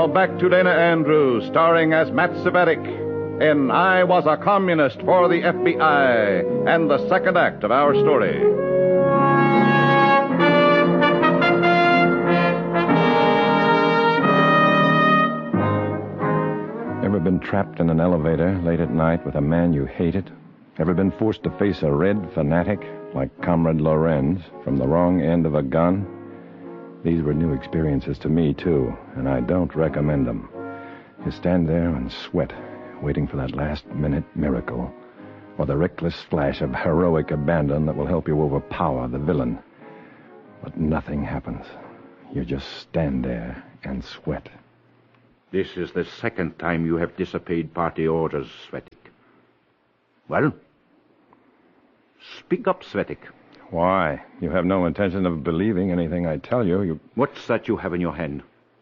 now back to Dana Andrews, starring as Matt Cvetic in I Was a Communist for the FBI, and the second act of our story. Ever been trapped in an elevator late at night with a man you hated? Ever been forced to face a red fanatic like Comrade Lorenz from the wrong end of a gun? These were new experiences to me, too, and I don't recommend them. You stand there and sweat, waiting for that last-minute miracle, or the reckless flash of heroic abandon that will help you overpower the villain. But nothing happens. You just stand there and sweat. This is the second time you have disobeyed party orders, Cvetic. Well? Speak up, Cvetic. Why? You have no intention of believing anything I tell you. What's that you have in your hand?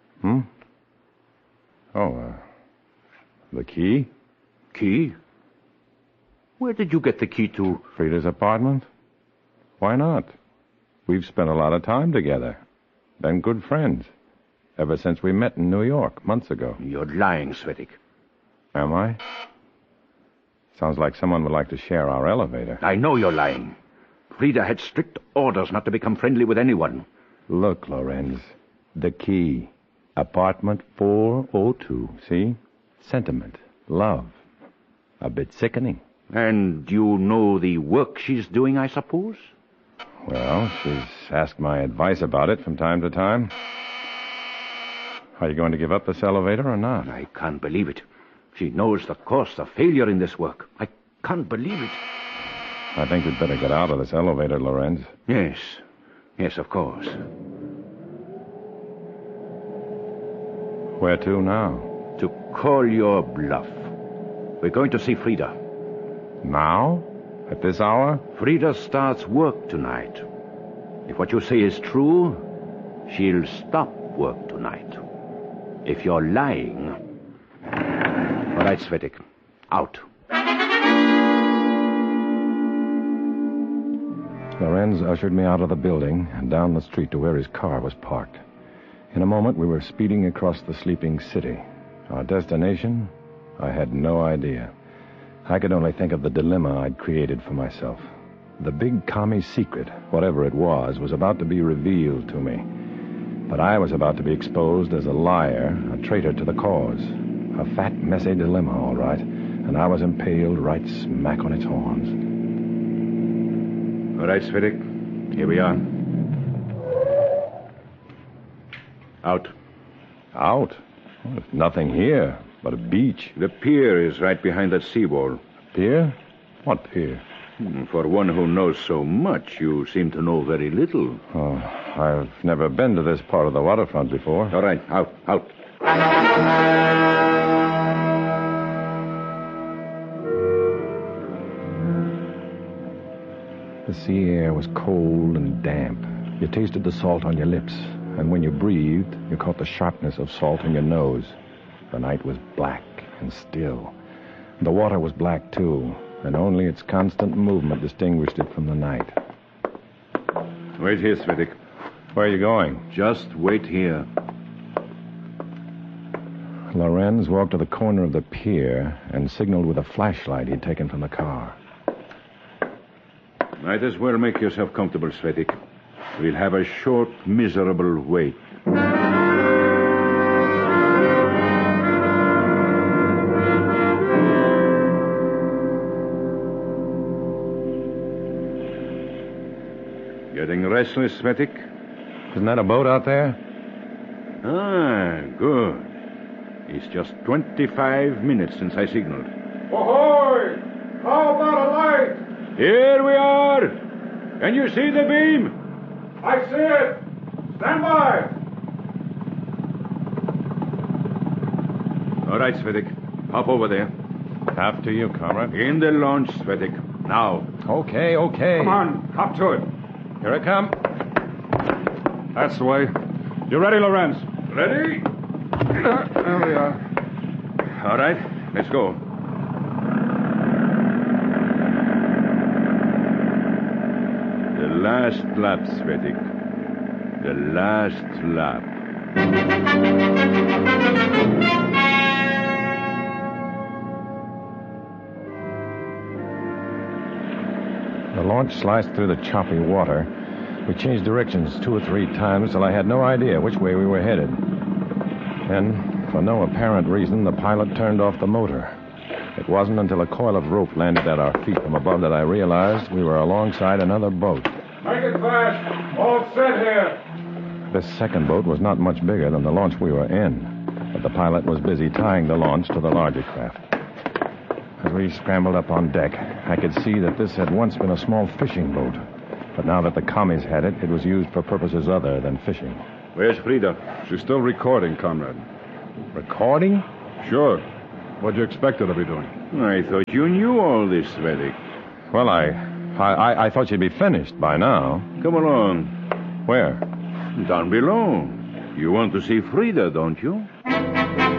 The key? Key? Where did you get the key to? Frida's apartment? Why not? We've spent a lot of time together. Been good friends. Ever since we met in New York, months ago. You're lying, Cvetic. Am I? Sounds like someone would like to share our elevator. I know you're lying. Frida had strict orders not to become friendly with anyone. Look, Lorenz. The key. Apartment 402. See? Sentiment. Love. A bit sickening. And you know the work she's doing, I suppose? Well, she's asked my advice about it from time to time. Are you going to give up this elevator or not? I can't believe it. She knows the cost of failure in this work. I can't believe it. I think we'd better get out of this elevator, Lorenz. Yes. Yes, of course. Where to now? To call your bluff. We're going to see Frida. Now? At this hour? Frida starts work tonight. If what you say is true, she'll stop work tonight. If you're lying... All right, Cvetic. Out. Lorenz ushered me out of the building and down the street to where his car was parked. In a moment, we were speeding across the sleeping city. Our destination? I had no idea. I could only think of the dilemma I'd created for myself. The big commie secret, whatever it was about to be revealed to me. But I was about to be exposed as a liar, a traitor to the cause. A fat, messy dilemma, all right. And I was impaled right smack on its horns. All right, Cvetic. Here we are. Out. Out? Well, there's nothing here but a beach. The pier is right behind that seawall. Pier? What pier? For one who knows so much, you seem to know very little. Oh, I've never been to this part of the waterfront before. All right, out. The sea air was cold and damp. You tasted the salt on your lips, and when you breathed, you caught the sharpness of salt in your nose. The night was black and still. The water was black, too, and only its constant movement distinguished it from the night. Wait here, Cvetic. Where are you going? Just wait here. Lorenz walked to the corner of the pier and signaled with a flashlight he'd taken from the car. Might as well make yourself comfortable, Cvetic. We'll have a short, miserable wait. Getting restless, Cvetic? Isn't that a boat out there? Ah, good. It's just 25 minutes since I signaled. Ahoy! How about a light? Here we are! Can you see the beam? I see it. Stand by. All right, Cvetic. Hop over there. After you, comrade. In the launch, Cvetic. Now. Okay. Come on, hop to it. Here I come. That's the way. You ready, Lorenz? Ready? There we are. All right, let's go. The last lap, Cvetic. The last lap. launch sliced through the choppy water. We changed directions 2 or 3 times till I had no idea which way we were headed. Then, for no apparent reason, the pilot turned off the motor. It wasn't until a coil of rope landed at our feet from above that I realized we were alongside another boat. Make it fast. All set here. This second boat was not much bigger than the launch we were in, but the pilot was busy tying the launch to the larger craft. As we scrambled up on deck, I could see that this had once been a small fishing boat. But now that the commies had it, it was used for purposes other than fishing. Where's Frida? She's still recording, Comrade. Recording? Sure. What'd you expect her to be doing? I thought you knew all this, Svedek. Well, I thought she'd be finished by now. Come along. Where? Down below. You want to see Frida, don't you?